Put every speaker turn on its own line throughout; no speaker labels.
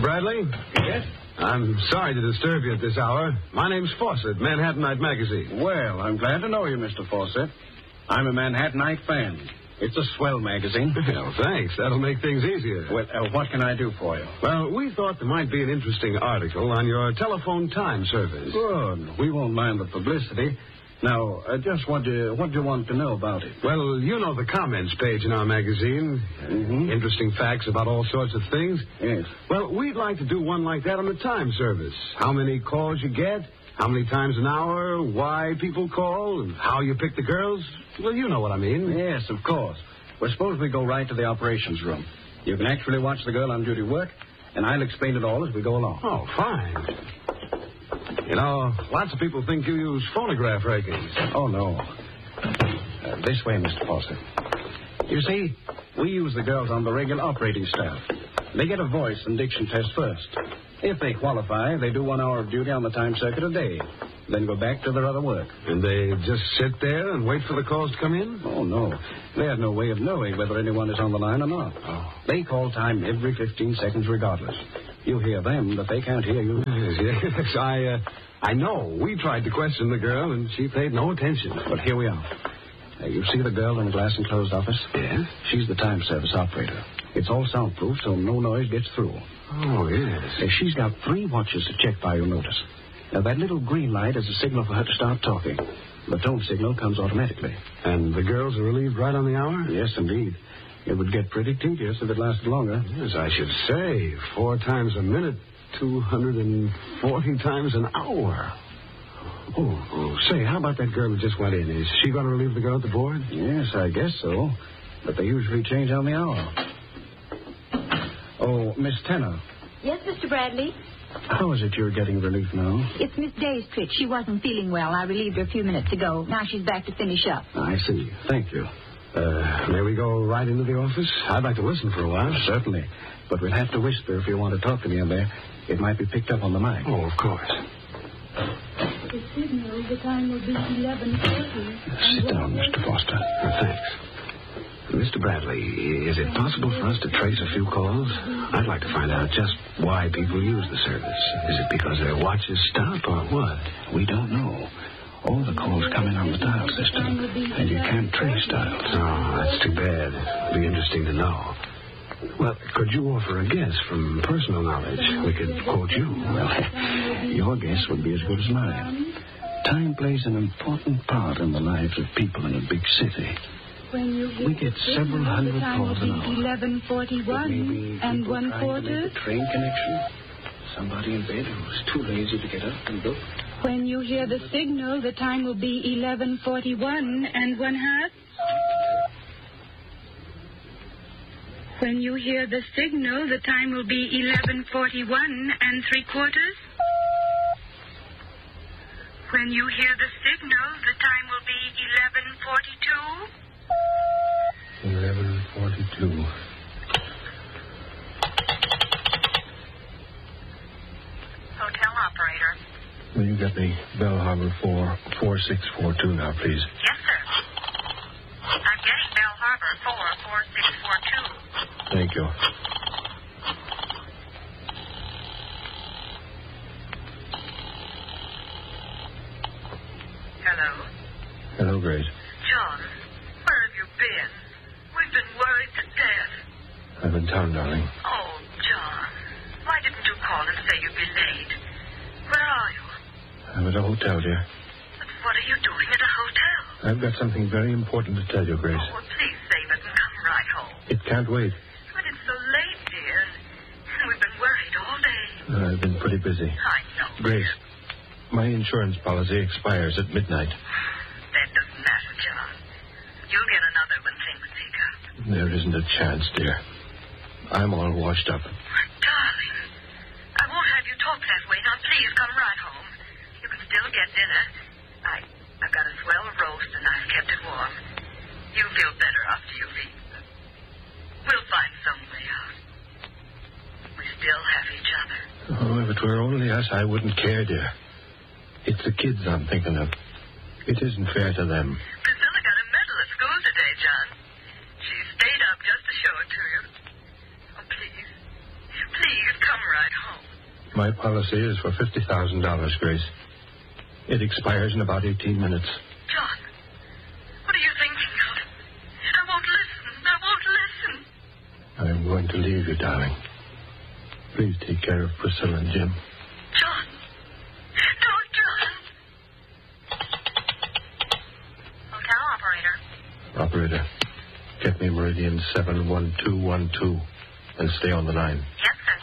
Bradley?
Yes?
I'm sorry to disturb you at this hour. My name's Fawcett, Manhattanite Magazine.
Well, I'm glad to know you, Mr. Fawcett. I'm a Manhattanite fan. It's a swell magazine.
Well, thanks. That'll make things easier.
Well, what can I do for you?
Well, we thought there might be an interesting article on your telephone time service.
Good. We won't mind the publicity. Now, just what do you want to know about it?
Well, you know the comments page in our magazine.
Mm-hmm.
Interesting facts about all sorts of things.
Yes.
Well, we'd like to do one like that on the time service. How many calls you get, how many times an hour, why people call, and how you pick the girls. Well, you know what I mean.
Yes, of course. Well, suppose we go right to the operations room. You can actually watch the girl on duty work, and I'll explain it all as we go along.
Oh, fine. You know, lots of people think you use phonograph rakings.
Oh, no. This way, Mr. Fawcett. You see, we use the girls on the regular operating staff. They get a voice and diction test first. If they qualify, they do 1 hour of duty on the time circuit a day, then go back to their other work.
And they just sit there and wait for the calls to come in?
Oh, no. They have no way of knowing whether anyone is on the line or not.
Oh.
They call time every 15 seconds regardless. You hear them, but they can't hear you.
Yes, I know. We tried to question the girl, and she paid no attention.
But here we are. You see the girl in the glass-enclosed office?
Yes?
She's the time service operator. It's all soundproof, so no noise gets through.
Oh, yes.
She's got 3 watches to check by, you'll notice. Now, that little green light is a signal for her to start talking. The tone signal comes automatically.
And the girls are relieved right on the hour?
Yes, indeed. It would get pretty tedious if it lasted longer.
Yes, I should say. 4 times a minute, 240 times an hour. Oh, say, how about that girl who just went in? Is she going to relieve the girl at the board?
Yes, I guess so. But they usually change on the hour. Oh, Miss Tanner.
Yes, Mr. Bradley?
How is it you're getting relief now?
It's Miss Day's trick. She wasn't feeling well. I relieved her a few minutes ago. Now she's back to finish up.
I see. Thank you.
May we go right into the office? I'd like to listen for a while.
Certainly. But we'll have to whisper if you want to talk to me in there. It might be picked up on the mic.
Oh, of course.
The signal, the time will be 11:40.
Sit down, Mr. Foster.
Thanks. Mr. Bradley, is it possible for us to trace a few calls? I'd like to find out just why people use the service. Is it because their watches stop or what?
We don't know. All the calls come in on the dial system, and you can't trace dials.
Oh, that's too bad. It'd be interesting to know. Well, could you offer a guess from personal knowledge? We could quote you.
Well, your guess would be as good as mine. Time plays an important part in the lives of people in a big city. We get several hundred calls an hour.
11:41 and 1/4.
Train connection. Somebody in bed who's too lazy to get up and look.
When you hear the signal, the time will be 11:41 and 1/2. When you hear the signal, the time will be 11:41 and 3/4. When you hear the signal, the time will be 11:42.
11:42.
Hotel operator.
Will you get me Bell Harbor 44642 now, please?
Yes, sir. I'm getting Bell Harbor 44642.
Thank you.
Hello?
Hello, Grace.
John, where have you been? We've been worried to death.
I'm in town, darling.
Oh, John, why didn't you call and say you'd be late? Where are you?
I'm at a hotel, dear.
But what are you doing at a hotel?
I've got something very important to tell you, Grace.
Oh, well, please save it and come right home.
It can't wait.
But it's so late, dear. We've been worried all day.
I've been pretty busy.
I know.
Grace, my insurance policy expires at midnight.
That doesn't matter, John. You'll get another when things pick up.
There isn't a chance, dear. I'm all washed up.
Darling, I won't have you talk that way. Now, please come right home. You can still get dinner. I've got a swell roast and I've kept it warm. You'll feel better after you've eaten. We'll find some way out. We still have each other.
Oh, if it were only us, I wouldn't care, dear. It's the kids I'm thinking of. It isn't fair to them.
Priscilla got a medal at school today, John. She stayed up just to show it to you. Oh, please. Please, come right home.
My policy is for $50,000, Grace. It expires in about 18 minutes.
John, what are you thinking of? I won't listen.
I'm going to leave you, darling. Please take care of Priscilla and Jim.
John. No, John. Hotel operator.
Operator, get me Meridian 71212 and stay on the line.
Yes, sir.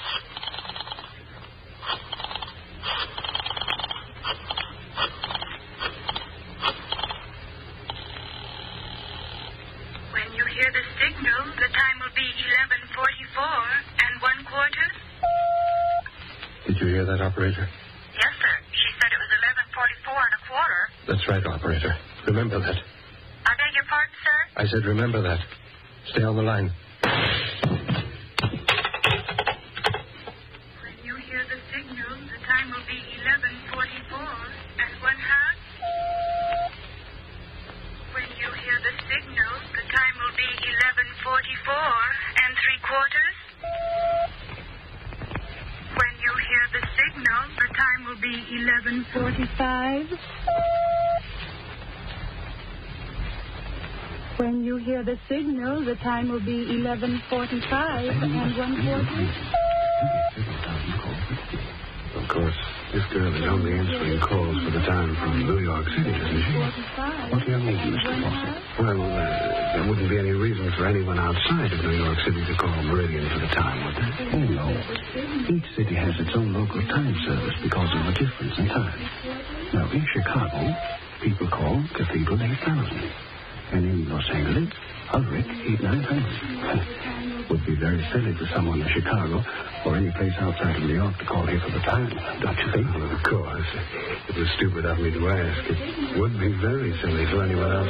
When you hear the signal, the time will be 11:44 and 1/4.
Did you hear that, operator?
Yes, sir. She said it was 11:44 and 1/4.
That's right, operator. Remember that.
I beg your pardon, sir?
I said remember that. Stay on the line.
When you hear the signal, the time will be 11:44 and 1/2. When you hear the signal, the time will be 11:44 and 3/4. When you hear the signal, the time will be 11:45. When you hear the signal, the time will be 11:45 and 1/4.
Of course, this girl is only answering calls for the time from New York City, isn't she?
What do you mean, Mr. Foster?
Well, there wouldn't be any reason for anyone outside of New York City to call Meridian for the time, would there?
Oh, no. Each city has its own local time service because of the difference in time. Now, in Chicago, people call Cathedral 8000. And in Los Angeles, Ulrich 8900. Would be very silly for someone in Chicago or any place outside of New York to call here for the time, don't you think?
Well, of course. It was stupid of me to ask. It would be very silly for anyone else